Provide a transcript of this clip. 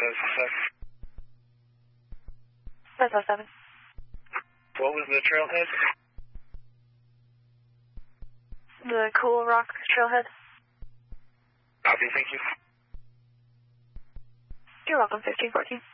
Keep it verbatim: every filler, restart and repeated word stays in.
That's oh seven. What was the trailhead? The Cool Rock Trailhead. Copy, thank you. You're welcome, fifteen fourteen.